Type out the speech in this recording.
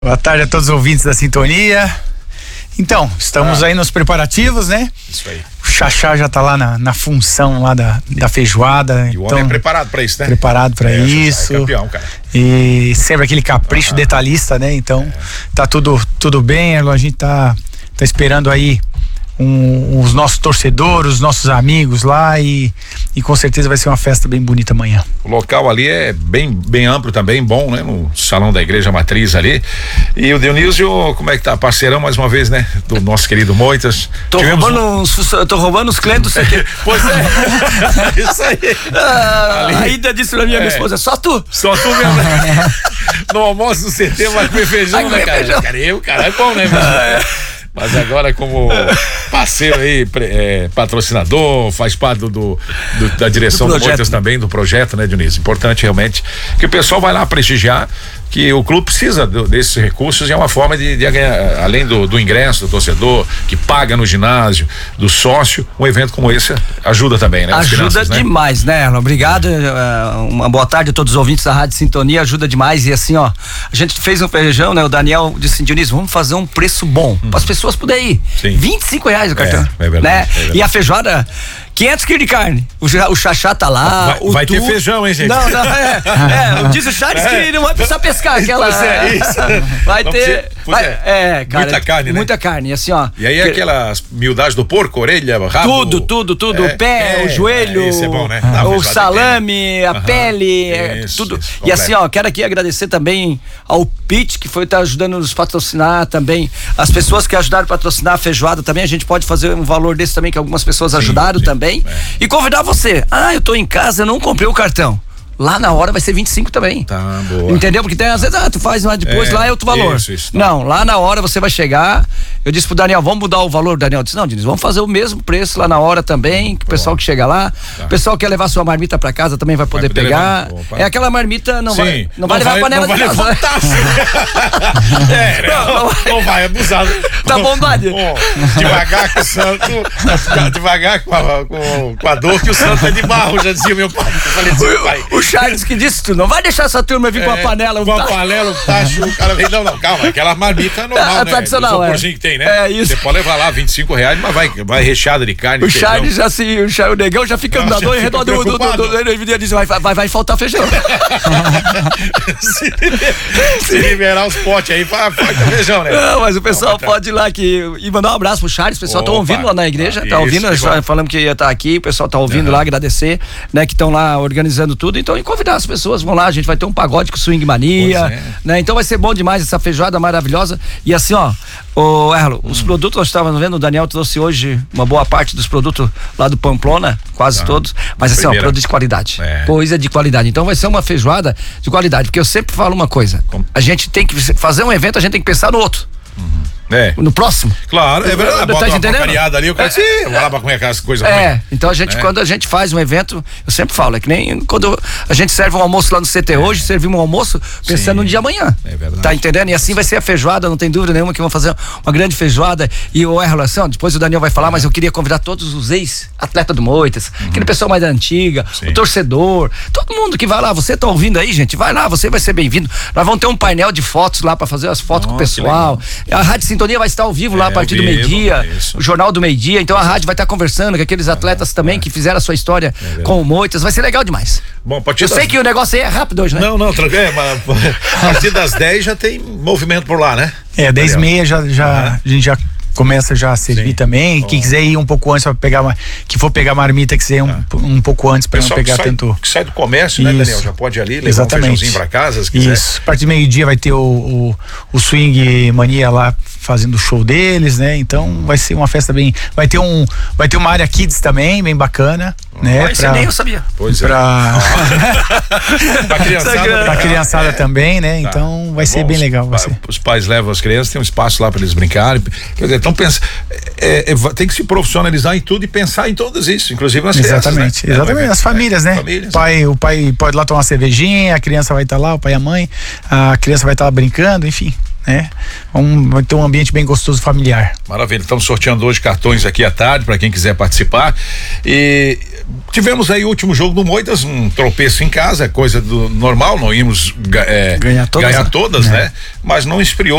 Boa tarde a todos os ouvintes da Sintonia. Então, estamos aí nos preparativos, né? Isso aí. O Xaxá já tá lá na função lá da feijoada. E o então, homem é preparado pra isso, né? Preparado pra isso. É campeão, cara. E sempre aquele capricho detalhista, né? Então, tá tudo bem. A gente tá esperando aí os nossos torcedores, os nossos amigos lá e com certeza vai ser uma festa bem bonita amanhã. O local ali é bem amplo também, bom, né? No salão da Igreja Matriz ali. E o Dionísio, como é que tá? Parceirão mais uma vez, né? Do nosso querido Moitas. Tô roubando os clientes do CT. Pois é. Isso aí. Ainda disse pra minha esposa, só tu mesmo, né? No almoço do CT vai comer feijão, né, cara? Cara, é bom, né, mesmo? Mas agora como parceiro aí, patrocinador, faz parte da direção do Moitas também, do projeto, né, Dionísio? Importante realmente que o pessoal vai lá prestigiar, que o clube precisa desses recursos e é uma forma de ganhar, além do ingresso do torcedor, que paga no ginásio, do sócio, um evento como esse ajuda também, né? Ajuda demais, né, Erlon? Obrigado, uma boa tarde a todos os ouvintes da Rádio Sintonia, ajuda demais. E assim, ó, a gente fez um feijão, né? O Daniel disse, Dionísio, vamos fazer um preço bom, para as pessoas poderem ir. Sim. R$25 o cartão. É verdade, né? E a feijoada, 500 quilos de carne. O Xaxá tá lá. Vai ter feijão, hein, gente? Não, diz o Charles que não vai precisar pescar aquela. Isso. Vai ter. Cara, muita carne, né? Muita carne, assim, ó. E aí aquelas miudades do porco, orelha, rabo. Tudo. O pé, o joelho. Isso é bom, né? O salame, a pele, tudo. E assim, ó, quero aqui agradecer também ao Pete, que foi ajudando nos patrocinar também. As pessoas que ajudaram a patrocinar a feijoada também, a gente pode fazer um valor desse também, que algumas pessoas ajudaram também. E convidar você. Eu tô em casa, eu não comprei o cartão. Lá na hora vai ser 25 também. Tá, boa. Entendeu? Porque tem, às vezes, tu faz lá depois, lá é outro valor. Isso, não, lá na hora você vai chegar. Eu disse pro Daniel, vamos mudar o valor. O Daniel disse, não, Diniz, vamos fazer o mesmo preço lá na hora também. Que o pessoal que chega lá, o pessoal que quer levar sua marmita pra casa também vai poder pegar. É aquela marmita, não vai levar a panela de casa. Não vai abusar. Tá bom, Dani? Devagar com o santo, devagar com a dor, que o santo é de barro, já dizia meu pai. Eu falei assim, pai. O Charles que disse, tu não vai deixar essa turma vir com a panela. Com a panela, um tacho, o cara vem, não, calma, aquela marmita normal, né? Tradicional, que tem, né? Isso. Você pode levar lá R$25, mas vai recheada de carne. O Charles o negão já fica andador em redor do diz, vai faltar feijão. Se liberar os potes aí, falta feijão, né? Não, mas o pessoal pode ir lá e mandar um abraço pro Charles, o pessoal tá ouvindo lá na igreja, tá ouvindo, falando que ia estar aqui, o pessoal tá ouvindo lá, agradecer, né, que estão lá organizando tudo, então e convidar as pessoas, vão lá, a gente vai ter um pagode com Swing Mania, né, então vai ser bom demais essa feijoada maravilhosa. E assim, ó, Erlon, os produtos nós estávamos vendo, o Daniel trouxe hoje uma boa parte dos produtos lá do Pamplona, quase todos, mas assim, ó, produto de qualidade, coisa de qualidade, então vai ser uma feijoada de qualidade, porque eu sempre falo uma coisa, a gente tem que fazer um evento, a gente tem que pensar no outro. No próximo. Claro, é verdade. Bota uma porcariada ali, o cara vai lá pra comer aquelas coisas ruins. Então quando a gente faz um evento, eu sempre falo, é que nem quando a gente serve um almoço lá no CT hoje, servimos um almoço pensando no dia amanhã. É verdade. Tá entendendo? E assim vai ser a feijoada, não tem dúvida nenhuma que vamos fazer uma grande feijoada. E o relação, depois o Daniel vai falar, mas eu queria convidar todos os ex-atletas do Moitas, aquele pessoal mais da antiga, o torcedor, todo mundo que vai lá, você tá ouvindo aí, gente, vai lá, você vai ser bem-vindo. Nós vamos ter um painel de fotos lá pra fazer as fotos com o pessoal. A Rádio Sintonia vai estar ao vivo lá a partir do meio-dia, o Jornal do Meio-dia, então a rádio vai estar conversando com aqueles atletas também que fizeram a sua história com o Moitas, vai ser legal demais. Bom, eu sei que o negócio aí é rápido hoje, né? Não, tranquilo, mas a partir das 10 já tem movimento por lá, né? 10h30 a gente já começa já a servir também. Quem quiser ir um pouco antes para pegar, que for pegar marmita, que quiser ir um pouco antes para não pegar tanto. Que sai do comércio, né, Daniel? Já pode ir ali levar um feijãozinho para casa, se quiser. Isso. A partir do meio-dia vai ter o Swing Mania lá fazendo o show deles, né? Então vai ser uma festa bem. Vai ter uma área kids também, bem bacana, né? Isso nem eu sabia. Pois pra criançada também, né? Então vai ser bem legal. Os pais levam as crianças, tem um espaço lá para eles brincarem. Quer dizer, então tem que se profissionalizar em tudo e pensar em todas isso, inclusive nas crianças. Exatamente, as famílias, né? O pai pode ir lá tomar uma cervejinha, a criança vai estar lá, o pai e a mãe, a criança vai estar lá brincando, enfim. né? Vai ter um ambiente bem gostoso, familiar. Maravilha, estamos sorteando hoje cartões aqui à tarde para quem quiser participar. E tivemos aí o último jogo do Moitas, um tropeço em casa, coisa do normal, não íamos ganhar todas, né? Mas não esfriou